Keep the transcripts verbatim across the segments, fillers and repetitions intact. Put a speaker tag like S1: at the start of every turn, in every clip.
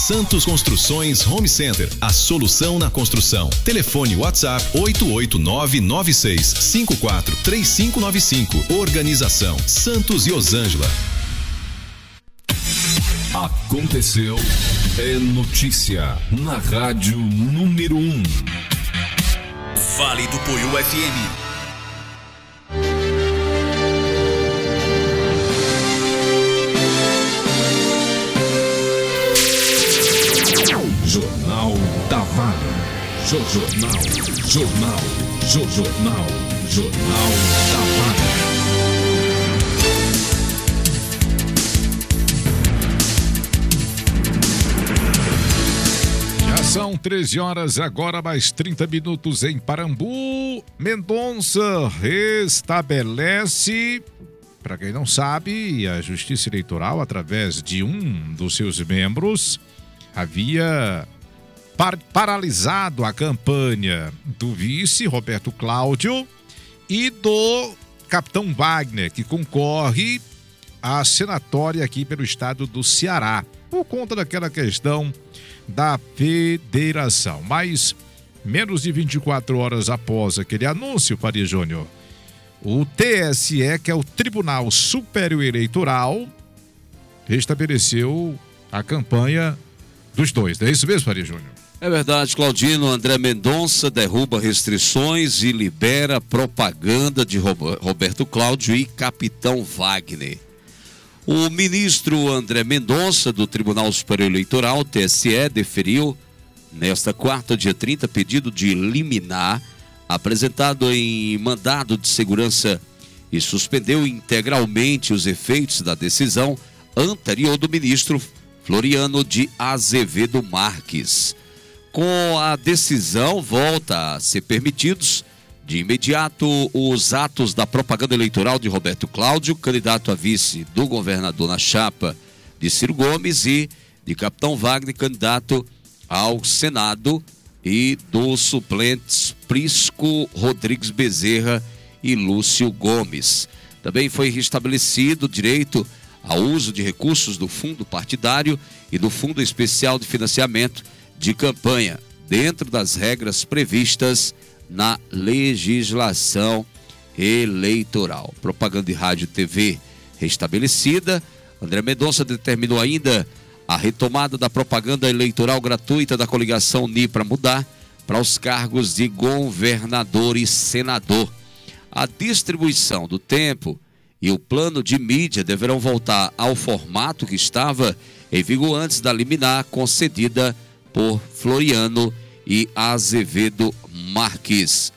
S1: Santos Construções Home Center, a solução na construção. Telefone WhatsApp oito oito nove nove seis cinco quatro três cinco nove cinco. Organização Santos e Osângela.
S2: Aconteceu, é notícia na rádio número um.
S1: Vale do Poiú F M.
S2: Jornal da Vale. Jornal, jornal, jornal, jornal da Vale.
S3: São treze horas, agora mais trinta minutos em Parambu. Mendonça restabelece, para quem não sabe, a Justiça Eleitoral, através de um dos seus membros, havia par- paralisado a campanha do vice, Roberto Cláudio, e do capitão Wagner, que concorre à senatória aqui pelo estado do Ceará, por conta daquela questão da federação. Mas menos de vinte e quatro horas após aquele anúncio, Faria Júnior, o T S E, que é o Tribunal Superior Eleitoral, restabeleceu a campanha dos dois. Não é isso mesmo, Faria Júnior?
S4: É verdade, Claudino. André Mendonça derruba restrições e libera propaganda de Roberto Cláudio e capitão Wagner. O ministro André Mendonça, do Tribunal Superior Eleitoral, T S E, deferiu, nesta quarta, dia trinta, pedido de liminar apresentado em mandado de segurança e suspendeu integralmente os efeitos da decisão anterior do ministro Floriano de Azevedo Marques. Com a decisão, volta a ser permitidos de imediato os atos da propaganda eleitoral de Roberto Cláudio, candidato a vice do governador na chapa de Ciro Gomes, e de capitão Wagner, candidato ao Senado, e dos suplentes Prisco Rodrigues Bezerra e Lúcio Gomes. Também foi restabelecido o direito ao uso de recursos do fundo partidário e do Fundo Especial de Financiamento de Campanha, dentro das regras previstas na legislação eleitoral. Propaganda de rádio e T V restabelecida. André Mendonça determinou ainda a retomada da propaganda eleitoral gratuita da coligação Uni para Mudar para os cargos de governador e senador. A distribuição do tempo e o plano de mídia deverão voltar ao formato que estava em vigor antes da liminar concedida por Floriano e Azevedo Marques.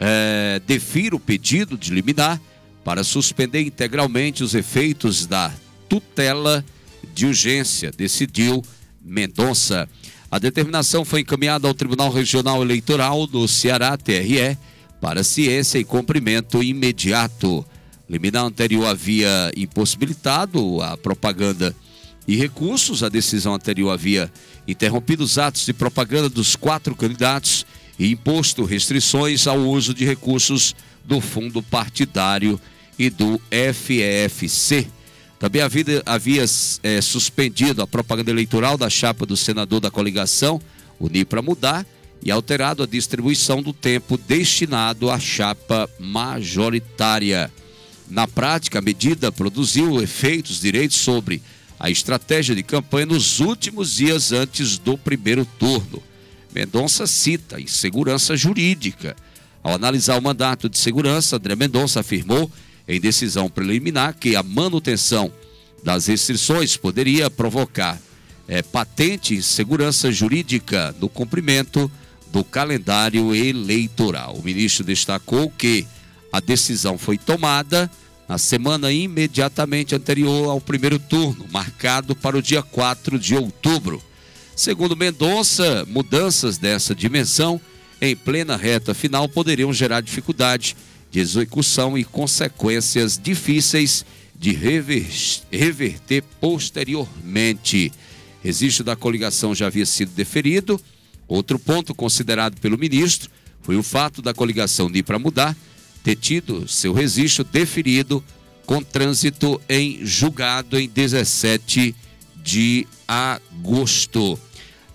S4: É, defiro o pedido de liminar para suspender integralmente os efeitos da tutela de urgência, decidiu Mendonça. A determinação foi encaminhada ao Tribunal Regional Eleitoral do Ceará, T R E, para ciência e cumprimento imediato. Liminar anterior havia impossibilitado a propaganda e recursos. A decisão anterior havia interrompido os atos de propaganda dos quatro candidatos e imposto restrições ao uso de recursos do fundo partidário e do F F C. Também havia, havia é, suspendido a propaganda eleitoral da chapa do senador da coligação Uni para Mudar e alterado a distribuição do tempo destinado à chapa majoritária. Na prática, a medida produziu efeitos diretos sobre a estratégia de campanha nos últimos dias antes do primeiro turno. Mendonça cita insegurança jurídica. Ao analisar o mandato de segurança, André Mendonça afirmou em decisão preliminar que a manutenção das restrições poderia provocar é, patente insegurança jurídica no cumprimento do calendário eleitoral. O ministro destacou que a decisão foi tomada na semana imediatamente anterior ao primeiro turno, marcado para o dia quatro de outubro. Segundo Mendonça, mudanças dessa dimensão em plena reta final poderiam gerar dificuldade de execução e consequências difíceis de rever, reverter posteriormente. Registro da coligação já havia sido deferido. Outro ponto considerado pelo ministro foi o fato da coligação Uni para Mudar ter tido seu registro deferido com trânsito em julgado em dezessete de agosto.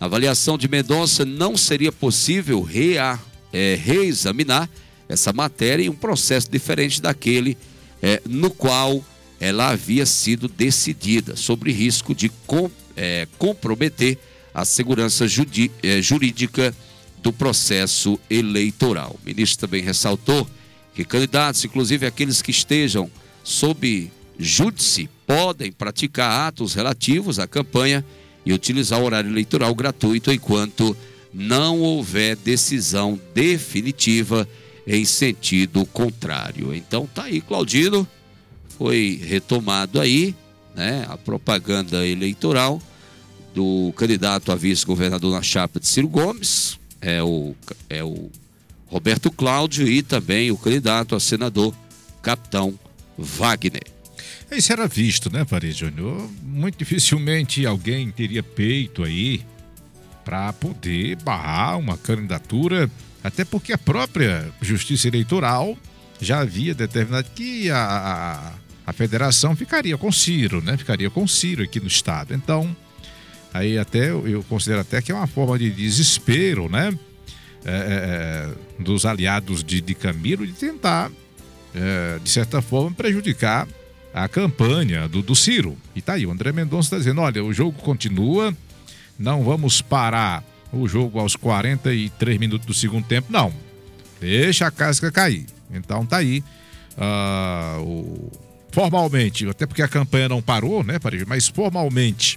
S4: Na avaliação de Mendonça, não seria possível rea, é, reexaminar essa matéria em um processo diferente daquele é, no qual ela havia sido decidida, sobre risco de com, é, comprometer a segurança judi, é, jurídica do processo eleitoral. O ministro também ressaltou que candidatos, inclusive aqueles que estejam sob júdice, podem praticar atos relativos à campanha e utilizar o horário eleitoral gratuito enquanto não houver decisão definitiva em sentido contrário. Então tá aí, Claudino, foi retomado aí, né, a propaganda eleitoral do candidato a vice-governador na chapa de Ciro Gomes, é o, é o Roberto Cláudio, e também o candidato a senador, Capitão Wagner.
S3: Isso era visto, né, Farid Júnior? Muito dificilmente alguém teria peito aí para poder barrar uma candidatura, até porque a própria Justiça Eleitoral já havia determinado que a, a, a federação ficaria com Ciro, né? Ficaria com Ciro aqui no estado. Então, aí até eu considero até que é uma forma de desespero, né? É, é, dos aliados de, de Camilo de tentar, é, de certa forma, prejudicar a campanha do, do Ciro. E tá aí, o André Mendonça está dizendo, olha, o jogo continua, não vamos parar o jogo aos quarenta e três minutos do segundo tempo, não. Deixa a casca cair. Então tá aí, uh, o, formalmente, até porque a campanha não parou, né, mas formalmente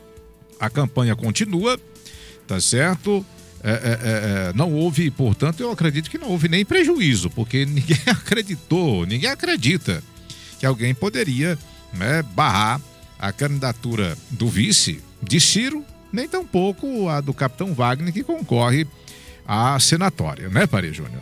S3: a campanha continua, tá certo? É, é, é, não houve, portanto, eu acredito que não houve nem prejuízo, porque ninguém acreditou, ninguém acredita que alguém poderia, né, barrar a candidatura do vice de Ciro, nem tampouco a do Capitão Wagner, que concorre à senatória, né, Farid Júnior?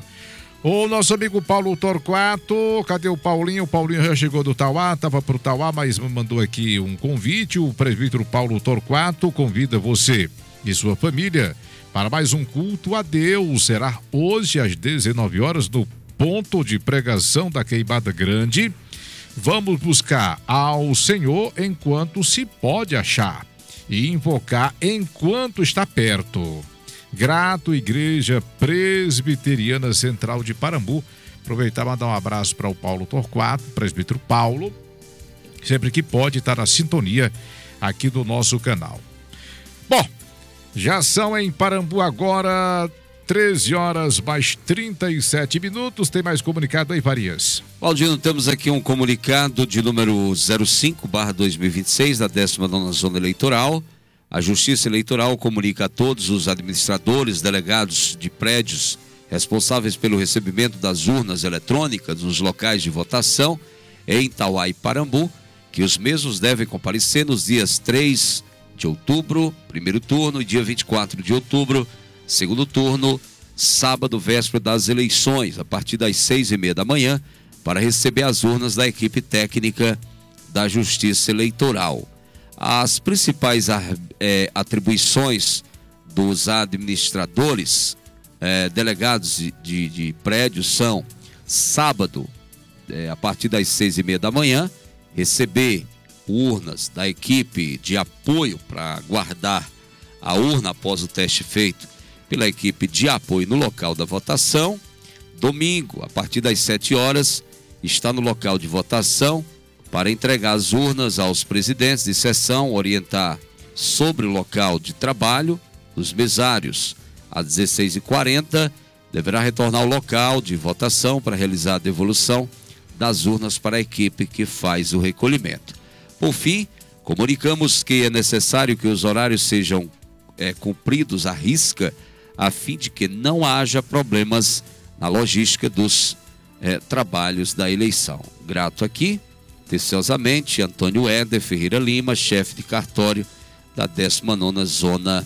S3: O nosso amigo Paulo Torquato, cadê o Paulinho? O Paulinho já chegou do Tauá, estava pro Tauá, mas mandou aqui um convite. O presbítero Paulo Torquato convida você e sua família para mais um culto a Deus. Será hoje às dezenove horas no ponto de pregação da Queimada Grande. Vamos buscar ao Senhor enquanto se pode achar e invocar enquanto está perto. Grato, Igreja Presbiteriana Central de Parambu. Aproveitar e mandar um abraço para o Paulo Torquato, presbítero Paulo, sempre que pode estar na sintonia aqui do nosso canal. Bom, já são em Parambu agora treze horas mais trinta e sete minutos. Tem mais comunicado aí, Farias?
S4: Claudino, temos aqui um comunicado de número zero cinco barra dois mil e vinte e seis da décima nona Zona Eleitoral. A Justiça Eleitoral comunica a todos os administradores, delegados de prédios responsáveis pelo recebimento das urnas eletrônicas nos locais de votação em Tauá e Parambu, que os mesmos devem comparecer nos dias três de outubro, primeiro turno, e dia vinte e quatro de outubro, segundo turno, sábado, véspera das eleições, a partir das seis e meia da manhã, para receber as urnas da equipe técnica da Justiça Eleitoral. As principais é, atribuições dos administradores, é, delegados de, de, de prédios são: sábado, é, a partir das seis e meia da manhã, receber urnas da equipe de apoio para guardar a urna após o teste feito pela equipe de apoio no local da votação. Domingo, a partir das sete horas, está no local de votação para entregar as urnas aos presidentes de sessão, orientar sobre o local de trabalho dos mesários. Às dezesseis e quarenta, deverá retornar ao local de votação para realizar a devolução das urnas para a equipe que faz o recolhimento. Por fim, comunicamos que é necessário que os horários sejam é, cumpridos à risca, a fim de que não haja problemas na logística dos é, trabalhos da eleição. Grato aqui, atenciosamente, Antônio Éder Ferreira Lima, chefe de cartório da décima nona Zona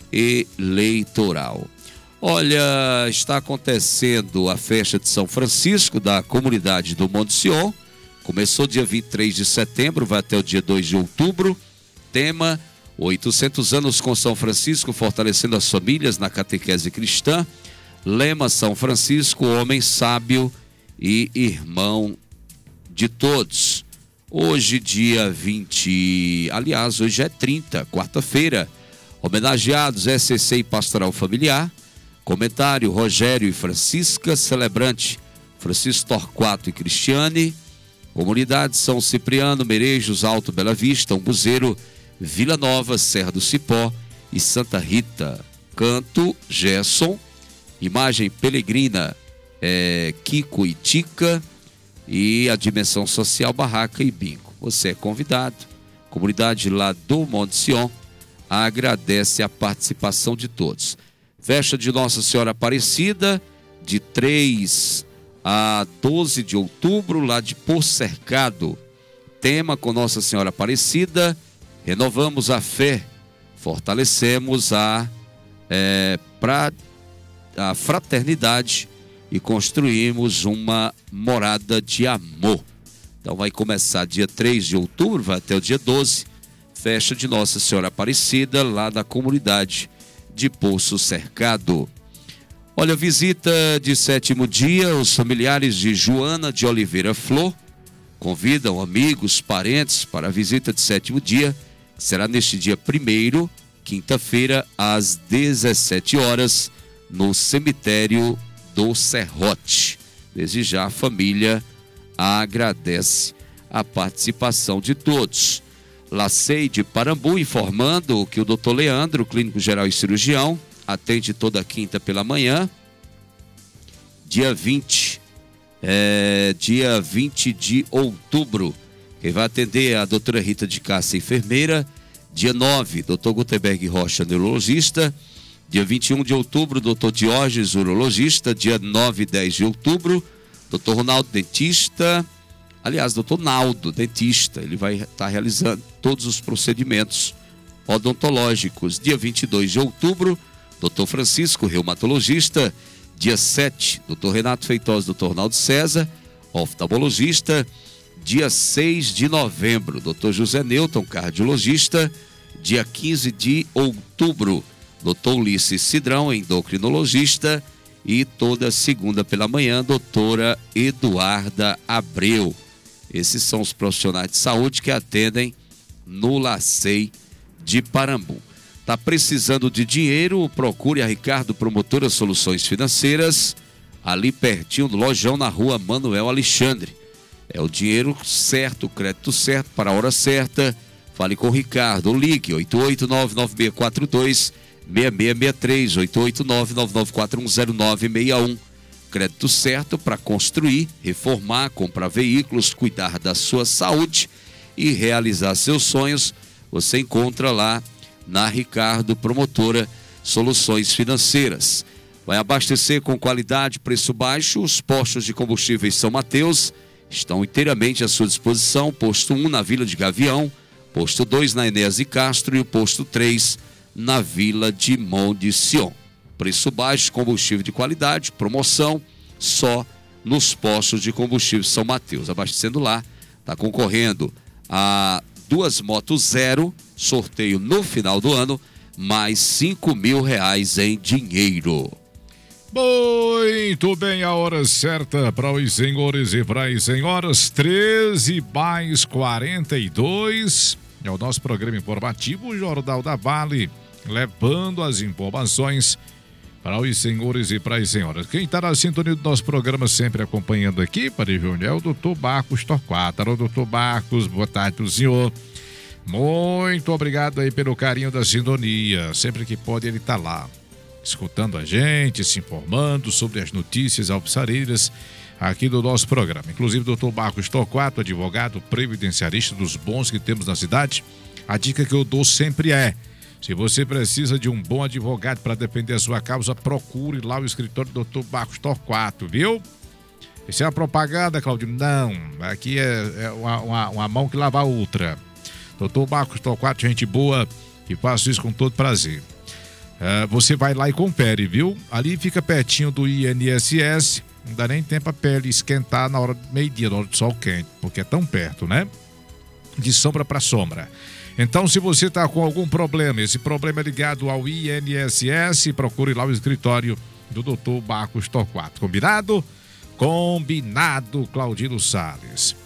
S4: Eleitoral. Olha, está acontecendo a festa de São Francisco da comunidade do Monte Sion. Começou dia vinte e três de setembro, vai até o dia dois de outubro. Tema: oitocentos anos com São Francisco, fortalecendo as famílias na catequese cristã. Lema: São Francisco, homem sábio e irmão de todos. Hoje, dia vinte, aliás, hoje é trinta, quarta-feira. Homenageados S C C e Pastoral Familiar. Comentário Rogério e Francisca. Celebrante Francisco Torquato e Cristiane. Comunidade São Cipriano, Merejos, Alto Bela Vista, Umbuzeiro, Vila Nova, Serra do Cipó e Santa Rita. Canto Gerson. Imagem Pelegrina, é, Kiko e Tica. E a Dimensão Social Barraca e Bingo. Você é convidado. Comunidade lá do Monte Sion agradece a participação de todos. Festa de Nossa Senhora Aparecida, de três a doze de outubro, lá de Poço Cercado. Tema com Nossa Senhora Aparecida: renovamos a fé, fortalecemos a, é, pra, a fraternidade e construímos uma morada de amor. Então vai começar dia três de outubro, vai até o dia doze, festa de Nossa Senhora Aparecida, lá na comunidade de Poço Cercado. Olha, visita de sétimo dia, os familiares de Joana de Oliveira Flor convidam amigos, parentes para a visita de sétimo dia, que será neste dia primeiro, quinta-feira, às dezessete horas, no cemitério do Serrote. Desde já a família agradece a participação de todos. Lacei de Parambu informando que o doutor Leandro, clínico geral e cirurgião, atende toda quinta pela manhã, dia vinte, é, dia vinte de outubro. Quem vai atender é a doutora Rita de Cássia, enfermeira. Dia nove, doutor Gutenberg Rocha, neurologista. Dia vinte e um de outubro, doutor Diógenes, urologista. Dia nove e dez de outubro, doutor Ronaldo, dentista. Aliás, doutor Naldo, dentista. Ele vai estar realizando todos os procedimentos odontológicos. Dia vinte e dois de outubro, doutor Francisco, reumatologista. Dia sete, doutor Renato Feitosa, doutor Ronaldo César, oftalmologista. Dia seis de novembro, doutor José Newton, cardiologista. Dia quinze de outubro, doutor Ulisses Cidrão, endocrinologista. E toda segunda pela manhã, doutora Eduarda Abreu. Esses são os profissionais de saúde que atendem no Lacei de Parambu. Está precisando de dinheiro? Procure a Ricardo Promotora Soluções Financeiras, ali pertinho do lojão, na rua Manuel Alexandre. É o dinheiro certo, o crédito certo, para a hora certa. Fale com o Ricardo, ligue oito oito nove nove seis quatro dois seis seis seis três, oito oito nove nove nove quatro um zero nove seis um. Crédito certo para construir, reformar, comprar veículos, cuidar da sua saúde e realizar seus sonhos. Você encontra lá na Ricardo Promotora Soluções Financeiras. Vai abastecer com qualidade, preço baixo. Os postos de combustíveis São Mateus estão inteiramente à sua disposição. Posto um na Vila de Gavião, posto dois na Enéas de Castro e o posto três na Vila de Monte Sion. Preço baixo, combustível de qualidade, promoção só nos postos de combustível São Mateus. Abastecendo lá, está concorrendo a duas motos zero, sorteio no final do ano, mais cinco mil reais em dinheiro.
S3: Muito bem, a hora certa para os senhores e para as senhoras, treze mais quarenta e dois. É o nosso programa informativo, o Jornal da Vale, levando as informações para os senhores e para as senhoras. Quem está na sintonia do nosso programa, sempre acompanhando aqui, para o é o doutor Marcos Torquato. O doutor Marcos, boa tarde para o senhor. Muito obrigado aí pelo carinho da sintonia. Sempre que pode, ele está lá, escutando a gente, se informando sobre as notícias alvissareiras aqui do nosso programa. Inclusive, doutor Marcos Torquato, advogado previdenciarista dos bons que temos na cidade. A dica que eu dou sempre é: se você precisa de um bom advogado para defender a sua causa, procure lá o escritório do doutor Marcos Torquato, viu? Isso é uma propaganda, Claudio? Não, aqui é, é uma, uma, uma mão que lava a outra. doutor Marcos Torquato, gente boa, e faço isso com todo prazer. É, você vai lá e confere, viu? Ali fica pertinho do I N S S, não dá nem tempo a pele esquentar na hora do meio-dia, na hora do sol quente, porque é tão perto, né? De sombra para sombra. Então, se você está com algum problema, esse problema é ligado ao I N S S, procure lá o escritório do doutor Marcos Torquato. Combinado? Combinado, Claudino Salles.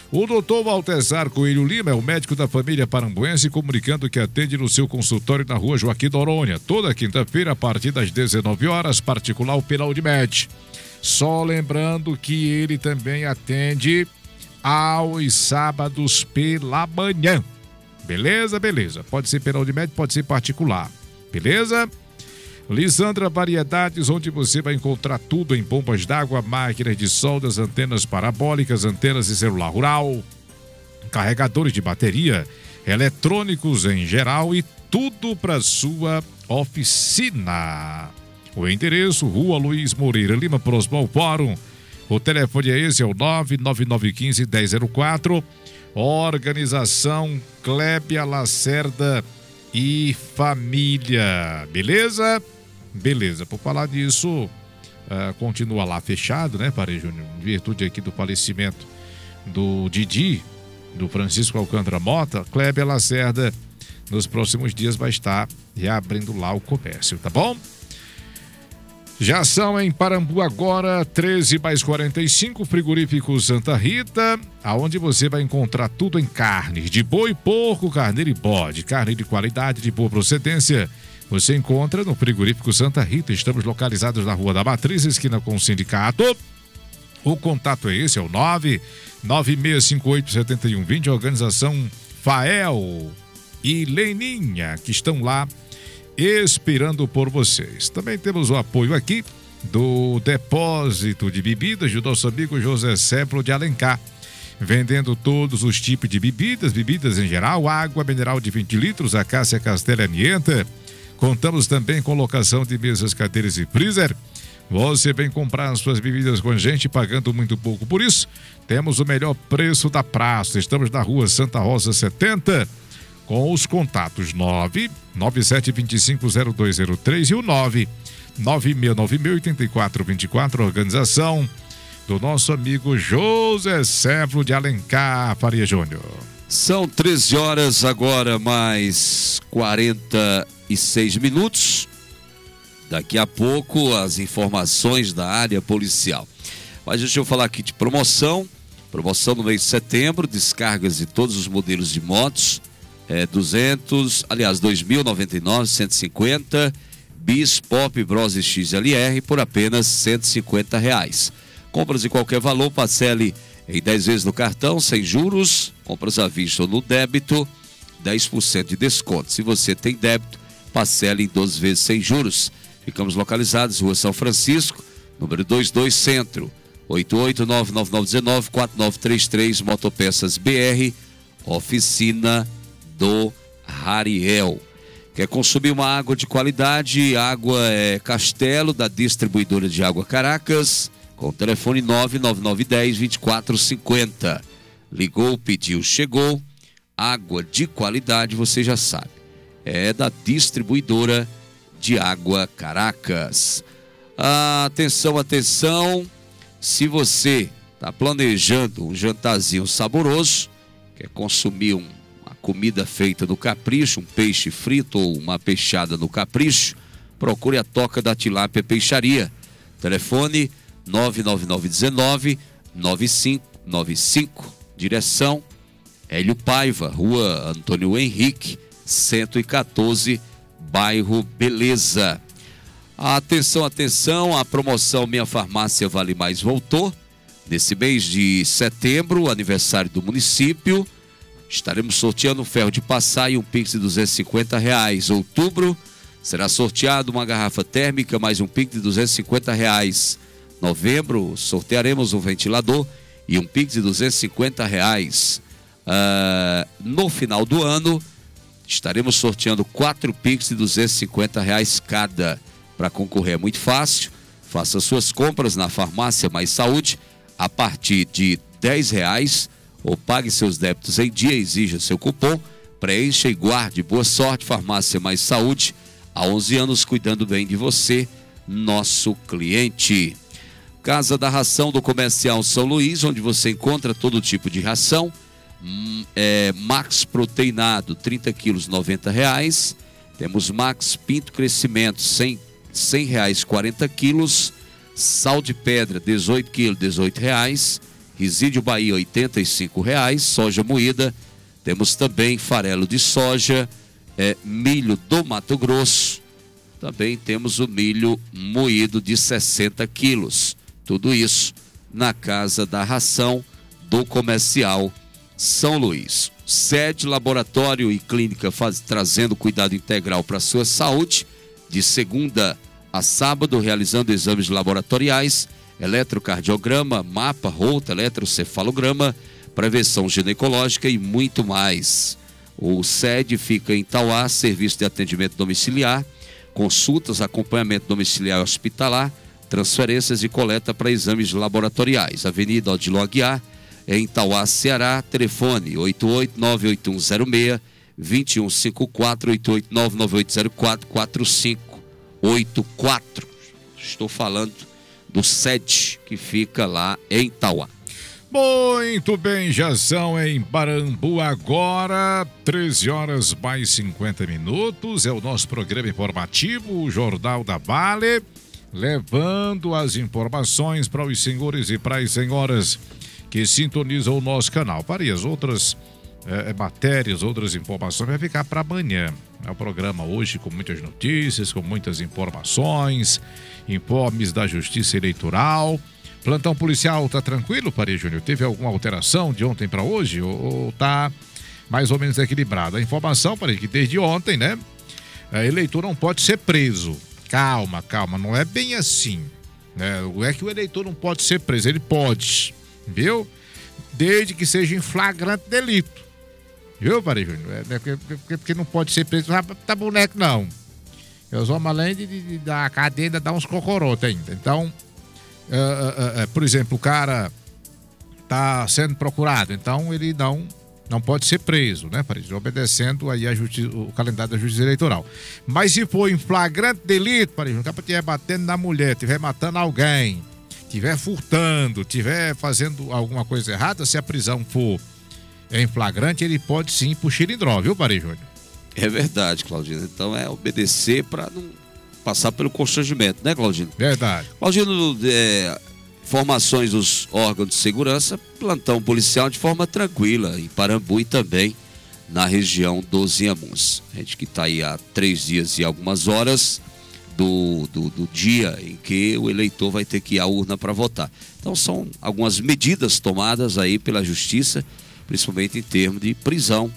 S3: O doutor Valtesar Coelho Lima é o médico da família parambuense, comunicando que atende no seu consultório na rua Joaquim Noronha, toda quinta-feira a partir das dezenove horas, particular o pela Unimed. Só lembrando que ele também atende aos sábados pela manhã. Beleza? Beleza. Pode ser pela Unimed, pode ser particular. Beleza? Lisandra Variedades, onde você vai encontrar tudo em bombas d'água, máquinas de soldas, antenas parabólicas, antenas de celular rural, carregadores de bateria, eletrônicos em geral e tudo para sua oficina. O endereço, Rua Luiz Moreira Lima, próximo ao Fórum. O telefone é esse, é o nove nove nove um cinco, um zero zero quatro. Organização Clébia Lacerda e família. Beleza? Beleza. Por falar disso, uh, continua lá fechado, né, Pareja Júnior? Em virtude aqui do falecimento do Didi, do Francisco Alcântara Mota, Clébia Lacerda, nos próximos dias vai estar reabrindo lá o comércio, tá bom? Já são em Parambu agora, treze mais quarenta e cinco, frigorífico Santa Rita, aonde você vai encontrar tudo em carnes de boi, porco, carneiro e bode, carne de qualidade, de boa procedência. Você encontra no frigorífico Santa Rita. Estamos localizados na Rua da Matriz, esquina com o Sindicato. O contato é esse, é o nove nove seis cinco oito sete um dois zero, organização Fael e Leninha, que estão lá esperando por vocês. Também temos o apoio aqui do Depósito de Bebidas do nosso amigo José Seplo de Alencar, vendendo todos os tipos de bebidas, bebidas em geral, água mineral de vinte litros, Acácia Castela Anienta. Contamos também com locação de mesas, cadeiras e freezer. Você vem comprar as suas bebidas com a gente, pagando muito pouco por isso. Temos o melhor preço da praça. Estamos na Rua Santa Rosa setenta, com os contatos nove nove sete dois cinco zero dois zero três e o nove nove seis nove zero oito quatro dois quatro, organização do nosso amigo José Severo de Alencar, Faria Júnior.
S4: São treze horas agora, mais quarenta e seis minutos. Daqui a pouco as informações da área policial. Mas deixa eu falar aqui de promoção. Promoção no mês de setembro, descargas de todos os modelos de motos. É, duzentos, aliás, dois mil e noventa e nove, cento e cinquenta, Bis, Pop, Bros e X L R por apenas cento e cinquenta reais. Compras de qualquer valor, parcele em dez vezes no cartão, sem juros. Compras à vista ou no débito, dez por cento de desconto. Se você tem débito, parcele em doze vezes sem juros. Ficamos localizados, Rua São Francisco, número vinte e dois, Centro, oito oito nove nove nove um nove quatro nove três três, Motopeças B R, oficina do Rariel. Quer consumir uma água de qualidade? Água é Castelo, da distribuidora de água Caracas, com o telefone nove nove nove um zero dois quatro cinco zero. Ligou, pediu, chegou. Água de qualidade, você já sabe, é da distribuidora de água Caracas. Ah, atenção, atenção, se você está planejando um jantarzinho saboroso, quer consumir um comida feita no Capricho, um peixe frito ou uma peixada no Capricho, procure a Toca da Tilápia Peixaria. Telefone nove nove nove um nove nove cinco nove cinco. Direção Hélio Paiva, Rua Antônio Henrique, cento e quatorze, bairro Beleza. Atenção, atenção, a promoção Minha Farmácia Vale Mais voltou. Nesse mês de setembro, aniversário do município, estaremos sorteando um ferro de passar e um Pix de duzentos e cinquenta reais. Outubro, será sorteado uma garrafa térmica mais um Pix de duzentos e cinquenta reais. Novembro, sortearemos um ventilador e um Pix de duzentos e cinquenta reais. Uh, no final do ano, estaremos sorteando quatro Pix de duzentos e cinquenta reais cada. Para concorrer é muito fácil. Faça suas compras na Farmácia Mais Saúde a partir de dez reais. Ou pague seus débitos em dia, exija seu cupom, preencha e guarde. Boa sorte, Farmácia Mais Saúde, há onze anos cuidando bem de você, nosso cliente. Casa da Ração do Comercial São Luís, onde você encontra todo tipo de ração. É, Max Proteinado, trinta quilos, noventa reais. Temos Max Pinto Crescimento, cem reais, quarenta quilos. Sal de pedra, dezoito quilos, dezoito reais. Resídio Bahia, oitenta e cinco reais. Soja moída, temos também farelo de soja, é, milho do Mato Grosso. Também temos o milho moído de sessenta quilos. Tudo isso na Casa da Ração do Comercial São Luís. Sede, laboratório e clínica faz, trazendo cuidado integral para a sua saúde. De segunda a sábado, realizando exames laboratoriais, eletrocardiograma, mapa, Holter, eletrocefalograma, prevenção ginecológica e muito mais. O sede fica em Tauá, serviço de atendimento domiciliar, consultas, acompanhamento domiciliar e hospitalar, transferências e coleta para exames laboratoriais. Avenida Odilon Aguiar, em Tauá, Ceará. Telefone oito oito nove oito um zero seis dois um cinco quatro, oito oito nove nove oito zero quatro quatro cinco oito quatro. Estou falando do sede que fica lá em Tauá.
S3: Muito bem, já são em Parambu agora, treze horas mais cinquenta minutos, é o nosso programa informativo, o Jornal da Vale, levando as informações para os senhores e para as senhoras que sintonizam o nosso canal. Para as outras é, matérias, outras informações, vai ficar para amanhã. É o programa hoje com muitas notícias, com muitas informações, informes da Justiça Eleitoral. Plantão policial tá tranquilo, Pari Júnior? Teve alguma alteração de ontem para hoje ou, ou tá mais ou menos equilibrado? A informação, Pari, que desde ontem, né? A eleitor não pode ser preso. Calma, calma, não é bem assim, né? Não é que o eleitor não pode ser preso, ele pode, viu? Desde que seja em flagrante delito. Viu, Pari Júnior? É, porque, porque, porque não pode ser preso, não tá boneco, não. Os homens, além de, de, de dar cadeia, ainda dá uns cocorotos ainda. Então, Uh, uh, uh, por exemplo, o cara está sendo procurado, então ele não, não pode ser preso, né, Paris? Obedecendo aí a justi- o calendário da Justiça Eleitoral. Mas se for em flagrante delito, Paris, o cara estiver batendo na mulher, estiver matando alguém, estiver furtando, estiver fazendo alguma coisa errada, se a prisão for em flagrante, ele pode sim ir pro xilindró, viu, Paris Júnior?
S4: É verdade, Claudino. Então é obedecer para não passar pelo constrangimento, né, Claudino?
S3: Verdade.
S4: Claudino, é, informações dos órgãos de segurança, plantão policial de forma tranquila em Parambu e também na região dos Inhamuns. A gente que está aí há três dias e algumas horas do, do, do dia em que o eleitor vai ter que ir à urna para votar. Então são algumas medidas tomadas aí pela Justiça, principalmente em termos de prisão,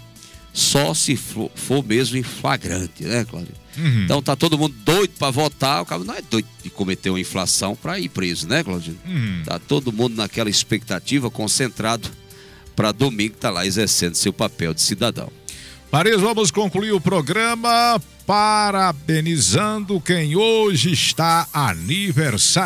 S4: só se for, for mesmo em flagrante, né, Claudino? Uhum. Então tá todo mundo doido para votar, o cara não é doido de cometer uma inflação para ir preso, né, Claudino? Uhum. Tá todo mundo naquela expectativa, concentrado para domingo tá lá exercendo seu papel de cidadão.
S3: Paris, vamos concluir o programa parabenizando quem hoje está aniversário.